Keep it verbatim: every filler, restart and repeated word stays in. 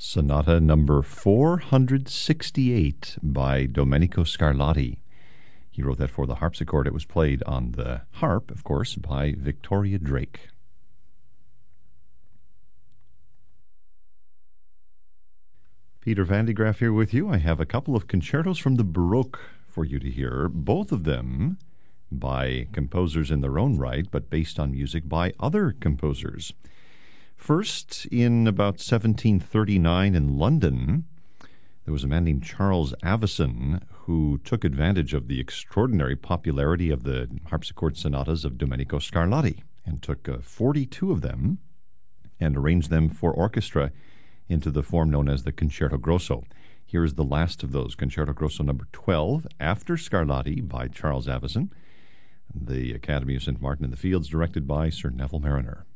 Sonata number four hundred sixty-eight by Domenico Scarlatti. He wrote that for the harpsichord. It was played on the harp, of course, by Victoria Drake. Peter Van de Graaff here with you. I have a couple of concertos from the Baroque for you to hear, both of them by composers in their own right, but based on music by other composers. First, in about seventeen thirty-nine in London, there was a man named Charles Avison who took advantage of the extraordinary popularity of the harpsichord sonatas of Domenico Scarlatti and took uh, forty-two of them and arranged them for orchestra into the form known as the Concerto Grosso. Here is the last of those, Concerto Grosso number twelve, after Scarlatti by Charles Avison, the Academy of Saint Martin in the Fields, directed by Sir Neville Mariner.